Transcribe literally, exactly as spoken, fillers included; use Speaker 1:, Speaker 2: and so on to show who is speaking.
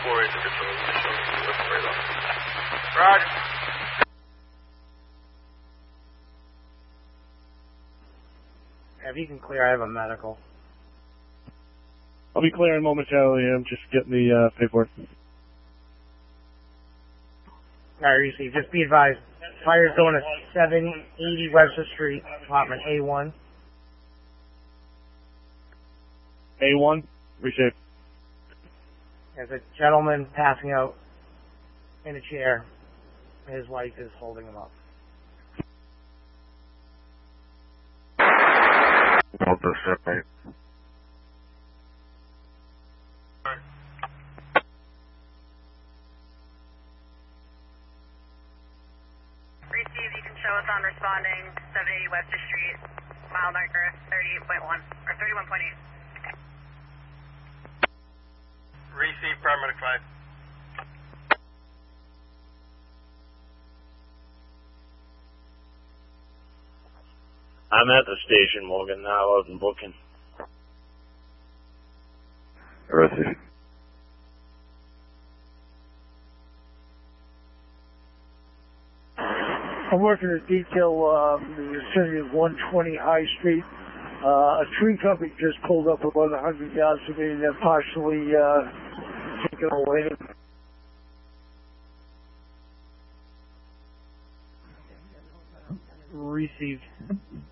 Speaker 1: four eight to control. Looking right off. Roger.
Speaker 2: If you can clear, I have a medical.
Speaker 3: I'll be clearing momentarily. I'm just getting the uh, paperwork.
Speaker 2: Alright, receive. Just be advised. Fire's going to seven eighty Webster Street, apartment A one.
Speaker 3: A one, receive.
Speaker 2: There's a gentleman passing out in a chair. His wife is holding him up.
Speaker 3: Note this, right?
Speaker 4: Receive, you can show us on responding, seven eighty Webster Street, mile marker thirty-eight point one, or thirty-one point eight.
Speaker 1: Receive, paramedic five.
Speaker 5: I'm at the station, Morgan, now out and booking.
Speaker 3: Receive.
Speaker 6: I'm working a detail uh, in the vicinity of one twenty High Street. Uh, a tree company just pulled up about one hundred yards from me and they're partially uh, taken away.
Speaker 2: Received.